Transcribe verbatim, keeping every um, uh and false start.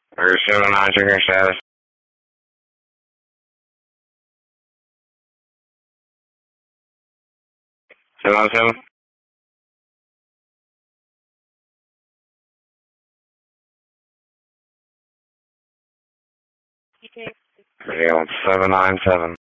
Or seven nine trigger status. Seven on seven. Radio seven nine seven.